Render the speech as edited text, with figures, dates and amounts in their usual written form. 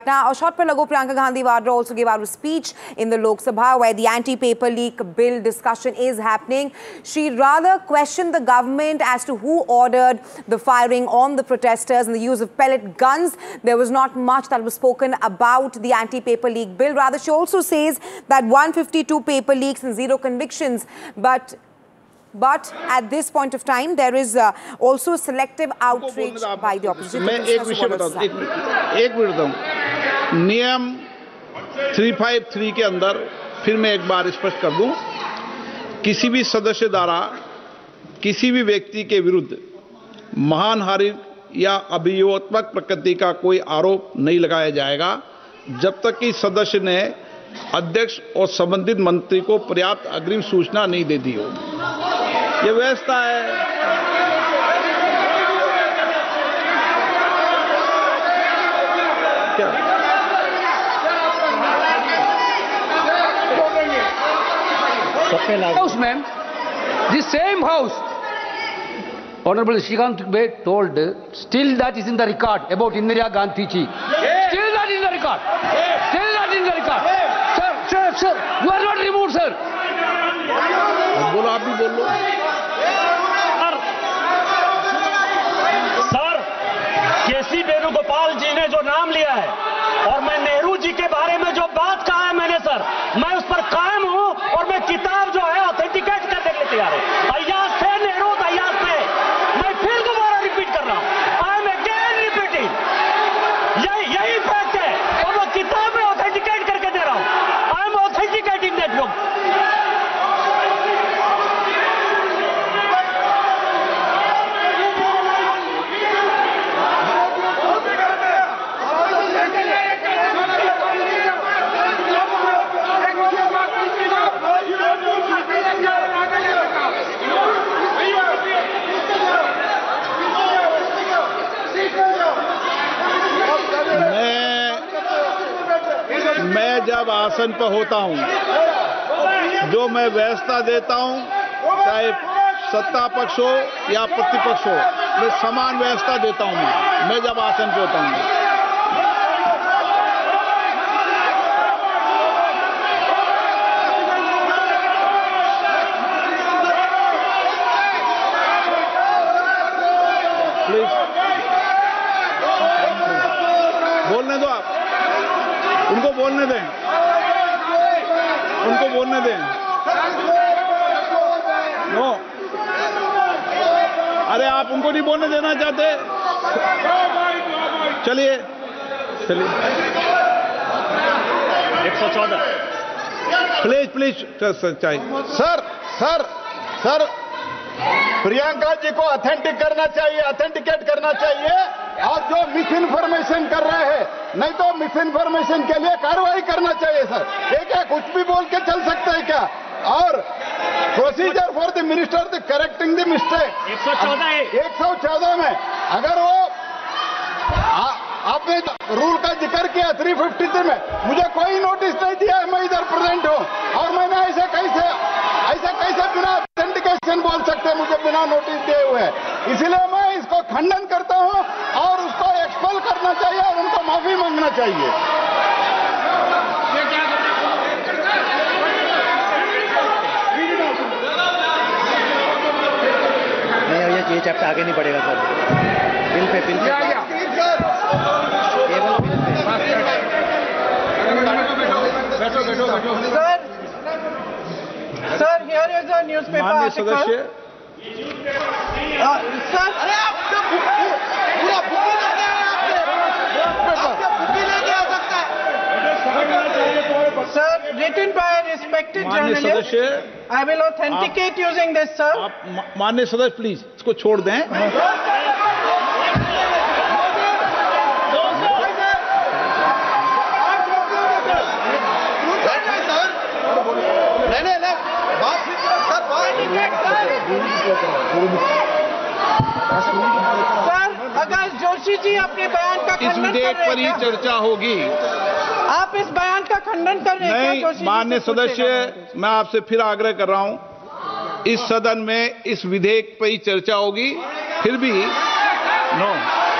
Now, a short while ago, Priyanka Gandhi Vadra also gave out a speech in the Lok Sabha where the anti-paper leak bill discussion is happening. She rather questioned the government as to who ordered the firing on the protesters and the use of pellet guns. There was not much that was spoken about the anti-paper leak bill. Rather, she also says that 152 paper leaks and 0 convictions. But at this point of time, there is also selective outrage by the opposition. मैं एक विषय बताऊं, एक minute दूं। नियम 353 के अंदर फिर मैं एक बार स्पष्ट कर दूं, किसी भी सदस्य द्वारा किसी भी व्यक्ति के विरुद्ध मानहानि या अभियोगात्मक प्रकृति का कोई आरोप नहीं लगाया जाएगा जब तक कि सदस्य ने अध्यक्ष और संबंधित मंत्री को पर्याप्त अग्रिम सूचना नहीं दे दी हो। ये व्यवस्था है। क्या House, ma'am, the same house, Honorable Shrikant Dubey told, still that is in the record about Indira Gandhi ji. Still that is in the record. Still that is in the record. Sir, you are not removed, sir. बोलो, आप भी बोल लो। Sir, केसी वेणुगोपाल जी ने जो नाम लिया है और मैं नेहरू जी के बारे में जो बात कहा है मैंने, सर, मैं उस पर कायम हूं और मैं किताब जो है ऑथेंटिकेट करने के लिए तैयार हूं। अय्याज थे नेहरू, अय्याज थे। मैं फिर दोबारा रिपीट कर रहा हूं, आई एम अगेन रिपीटिंग। यही फैक्ट है और मैं किताब में ऑथेंटिकेट करके दे रहा हूं। I am authenticating that book. मैं जब आसन पर होता हूं, जो मैं व्यवस्था देता हूं, चाहे सत्ता पक्ष हो या प्रतिपक्ष हो, मैं समान व्यवस्था देता हूं। मैं जब आसन पर होता हूं, प्लीज बोलने दो, आप उनको बोलने दें, उनको बोलने दें। नो, अरे आप उनको नहीं बोलने देना चाहते? चलिए 114 प्लीज चाहिए। सर प्रियंका जी को ऑथेंटिकेट करना चाहिए और जो मिस इन्फॉर्मेशन कर रहे हैं, नहीं तो मिस इन्फॉर्मेशन के लिए कार्रवाई करना चाहिए। सर क्या कुछ भी बोल के चल सकते हैं क्या? और procedure for the minister the correcting the mistake 114 में अगर वो आपने रूल का जिक्र किया 353 में, मुझे कोई नोटिस नहीं दिया है, मैं इधर प्रेजेंट हूं और मैंने ऐसे कैसे बिना ऑथेंटिकेशन बोल सकते, मुझे बिना नोटिस दिए हुए। इसलिए मैं इसको खंडन करता हूं और उसको एक्सपेल करना चाहिए और उनको माफी मांगना चाहिए। नहीं, ये चैप्टर आगे नहीं बढ़ेगा sir. Bill pay Sir, here is a newspaper माननीय article. सदस्य, Sir, Sir, written by a respected माननीय journalist. सदस्य, I will authenticate using this, sir. आप माननीय सदस्य प्लीज इसको छोड़ दें। सर, अगर जोशी जी अपने बयान का इस खंडन कर विधेयक पर रहे ही हैं, चर्चा होगी। आप इस बयान का खंडन कर रहे हैं क्या? नहीं, जोशी जी माननीय से पूछेगा। सदस्य, मैं आपसे फिर आग्रह कर रहा हूं, इस सदन में इस विधेयक पर ही चर्चा होगी। फिर भी नो